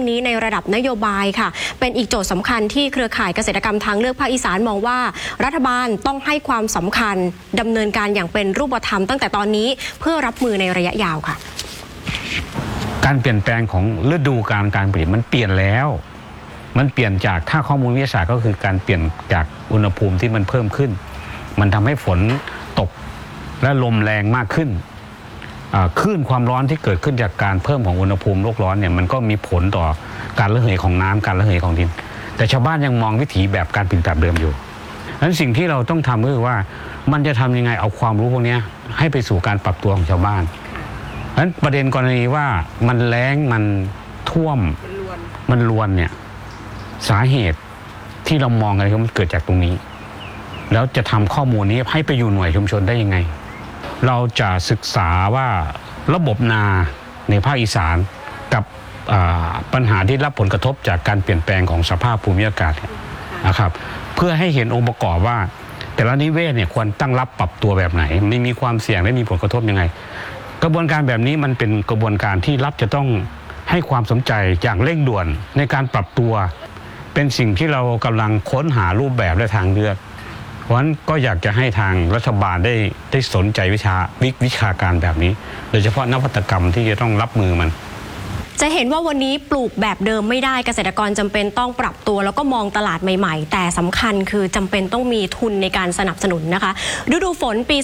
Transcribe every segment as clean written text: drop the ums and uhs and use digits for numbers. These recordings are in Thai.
นี้ในระดับนโยบายค่ะเป็นอีกโจทย์สำคัญที่เครือข่ายเกษตรกรรมทางเลือกภาคอีสานมองว่ารัฐบาลต้องให้ความสำคัญดำเนินการอย่างเป็นรูปธรรมตั้งแต่ตอนนี้เพื่อรับมือในระยะยาวค่ะการเปลี่ยนแปลงของฤดูกาลการผลิตมันเปลี่ยนแล้วมันเปลี่ยนจากถ้าข้อมูลวิทยาศาสตร์ก็คือการเปลี่ยนจากอุณหภูมิที่มันเพิ่มขึ้นมันทำให้ฝนตกและลมแรงมากขึ้นคลื่นความร้อนที่เกิดขึ้นจากการเพิ่มของอุณหภูมิโลกร้อนเนี่ยมันก็มีผลต่อการระเหยของน้ำการระเหยของดินแต่ชาวบ้านยังมองวิถีแบบการผลิตแบบเดิมอยู่ดังนั้นสิ่งที่เราต้องทำก็คือว่ามันจะทำยังไงเอาความรู้พวกนี้ให้ไปสู่การปรับตัวของชาวบ้านดังนั้นประเด็นกรณีว่ามันแล้งมันท่วมมันรวนเนี่ยสาเหตุที่เรามองกันคือมันเกิดจากตรงนี้แล้วจะทำข้อมูลนี้ให้ไปอยู่หน่วยชุมชนได้ยังไงเราจะศึกษาว่าระบบนาในภาคอีสานกับปัญหาที่รับผลกระทบจากการเปลี่ยนแปลงของสภาพภูมิอากาศนะครับเพื่อให้เห็นองค์ประกอบว่าแต่ละนิเวศเนี่ยควรตั้งรับปรับตัวแบบไหนไม่มีความเสี่ยงและมีผลกระทบยังไงกระบวนการแบบนี้มันเป็นกระบวนการที่รัฐจะต้องให้ความสนใจอย่างเร่งด่วนในการปรับตัวเป็นสิ่งที่เรากำลังค้นหารูปแบบและทางเลือกเพราะฉะนั้นก็อยากจะให้ทางรัฐบาลได้สนใจวิชาการแบบนี้โดยเฉพาะนวัตกรรมที่จะต้องรับมือมันจะเห็นว่าวันนี้ปลูกแบบเดิมไม่ได้เกษตรกรจำเป็นต้องปรับตัวแล้วก็มองตลาดใหม่ๆแต่สำคัญคือจำเป็นต้องมีทุนในการสนับสนุนนะคะฤดูฝนปี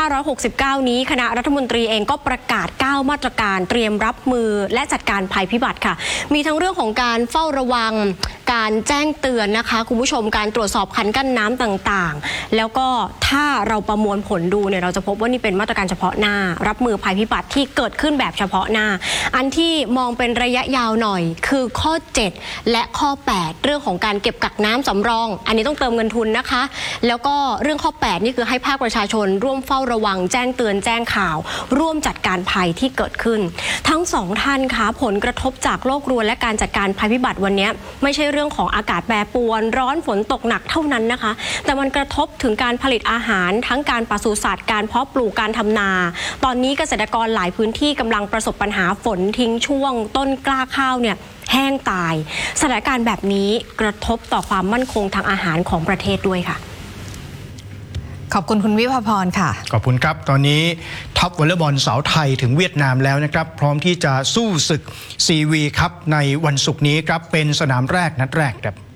2569 นี้คณะรัฐมนตรีเองก็ประกาศ 9 มาตรการเตรียมรับมือและจัดการภัยพิบัติค่ะมีทั้งเรื่องของการเฝ้าระวังการแจ้งเตือนนะคะคุณผู้ชมการตรวจสอบคันกั้นน้ำต่างๆแล้วก็ถ้าเราประมวลผลดูเนี่ยเราจะพบว่านี่เป็นมาตรการเฉพาะหน้ารับมือภัยพิบัติที่เกิดขึ้นแบบเฉพาะหน้าอันที่มองเป็นระยะยาวหน่อยคือข้อ 7 และข้อ 8 เรื่องของการเก็บกักน้ำสำรองอันนี้ต้องเติมเงินทุนนะคะแล้วก็เรื่องข้อ 8 นี่คือให้ภาคประชาชนร่วมเฝ้าระวังแจ้งเตือนแจ้งข่าวร่วมจัดการภัยที่เกิดขึ้นทั้งสองท่านคะผลกระทบจากโลกรวนและการจัดการภัยพิบัติวันนี้ไม่ใช่เรื่องของอากาศแปรปรวนร้อนฝนตกหนักเท่านั้นนะคะแต่มันกระทบถึงการผลิตอาหารทั้งการปศุสัตว์การเพาะปลูกการทำนาตอนนี้เกษตรกรหลายพื้นที่กำลังประสบปัญหาฝนทิ้งช่วงต้นกล้าข้าวเนี่ยแห้งตายสถานการณ์แบบนี้กระทบต่อความมั่นคงทางอาหารของประเทศด้วยค่ะขอบคุณคุณวิภาพรค่ะขอบคุณครับตอนนี้ทัพวอลเลย์บอลสาวไทยถึงเวียดนามแล้วนะครับพร้อมที่จะสู้ศึกซีวีครับในวันศุกร์นี้ครับเป็นสนามแรกนัดแรกครับ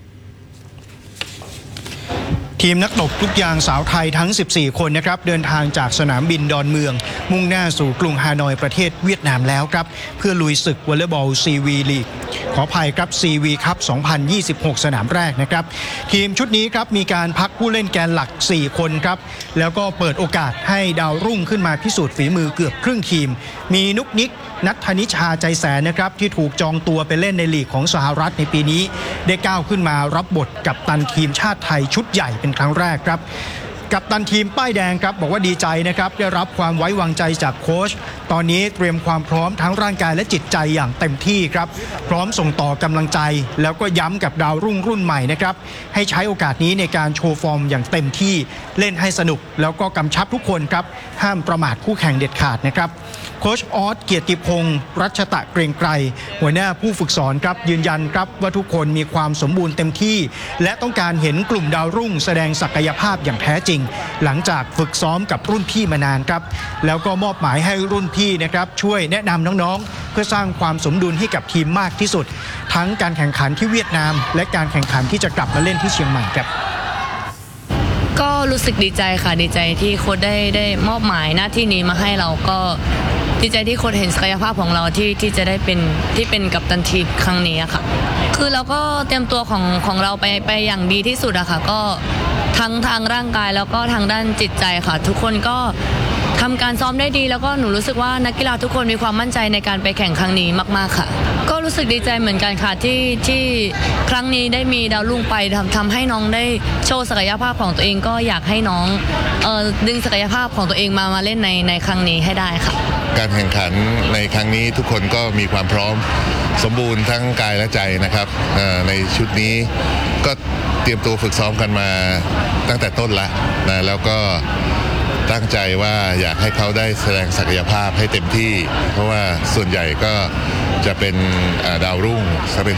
ทีมนักตบลูกยางสาวไทยทั้ง 14 คนนะครับเดินทางจากสนามบินดอนเมืองมุ่งหน้าสู่กรุงฮานอยประเทศเวียดนามแล้วครับเพื่อลุยศึกวอลเลย์บอลซีวีลีกขออภัยครับซีวีคัพ 2026 สนามแรกนะครับทีมชุดนี้ครับมีการพักผู้เล่นแกนหลัก 4 คนครับแล้วก็เปิดโอกาสให้ดาวรุ่งขึ้นมาพิสูจน์ฝีมือเกือบครึ่งทีมมีนุกนิกนัทธนิชาใจแสนนะครับที่ถูกจองตัวไปเล่นในลีกของสหรัฐในปีนี้ได้ก้าวขึ้นมารับบทกัปตันทีมชาติไทยชุดใหญ่เป็นครั้งแรกครับกัปตันทีมป้ายแดงครับบอกว่าดีใจนะครับได้รับความไว้วางใจจากโค้ชตอนนี้เตรียมความพร้อมทั้งร่างกายและจิตใจอย่างเต็มที่ครับพร้อมส่งต่อกำลังใจแล้วก็ย้ำกับดาวรุ่นใหม่นะครับให้ใช้โอกาสนี้ในการโชว์ฟอร์มอย่างเต็มที่เล่นให้สนุกแล้วก็กำชับทุกคนครับห้ามประมาทคู่แข่งเด็ดขาดนะครับโค้ชออสเกียรติพงศ์รัชตะเกรียงไกรหัวหน้าผู้ฝึกสอนครับยืนยันครับว่าทุกคนมีความสมบูรณ์เต็มที่และต้องการเห็นกลุ่มดาวรุ่งแสดงศักยภาพอย่างแท้จริงหลังจากฝึกซ้อมกับรุ่นพี่มานานครับแล้วก็มอบหมายให้รุ่นพี่นะครับช่วยแนะนำน้องๆเพื่อสร้างความสมดุลให้กับทีมมากที่สุดทั้งการแข่งขันที่เวียดนามและการแข่งขันที่จะกลับมาเล่นที่เชียงใหม่ครับก็รู้สึกดีใจค่ะดีใจที่โค้ชได้มอบหมายหน้าที่นี้มาให้เราก็ดีใจที่โค้ชเห็นศักยภาพของเราที่จะได้เป็นกัปตันทีมครั้งนี้ค่ะคือเราก็เตรียมตัวของเราไปอย่างดีที่สุดอะค่ะก็ทั้งทางร่างกายแล้วก็ทางด้านจิตใจค่ะทุกคนก็ทำการซ้อมได้ดีแล้วก็หนูรู้สึกว่านักกีฬาทุกคนมีความมั่นใจในการไปแข่งครั้งนี้มากๆค่ะก็รู้สึกดีใจเหมือนกันค่ะที่ครั้งนี้ได้มีดาวรุ่งไปทำให้น้องได้โชว์ศักยภาพของตัวเองก็อยากให้น้องดึงศักยภาพของตัวเองมาเล่นในครั้งนี้ให้ได้ค่ะการแข่งขันในครั้งนี้ทุกคนก็มีความพร้อมสมบูรณ์ทั้งกายและใจนะครับในชุดนี้ก็เตรียมตัวฝึกซ้อมกันมาตั้งแต่ต้นละนะแล้วก็ตั้งใจว่าอยากให้เขาได้แสดงศักยภาพให้เต็มที่เพราะว่าส่วนใหญ่ก็จะเป็นดาวรุ่งจะเป็น